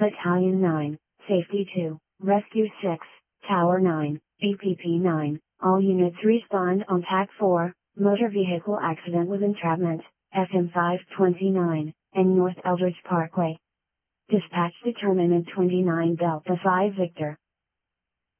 Battalion 9, Safety 2, Rescue 6, Tower 9, APP 9, all units respond on TAC 4, motor vehicle accident with entrapment, FM 529, and North Eldridge Parkway. Dispatch determinant 29 Delta 5 Victor.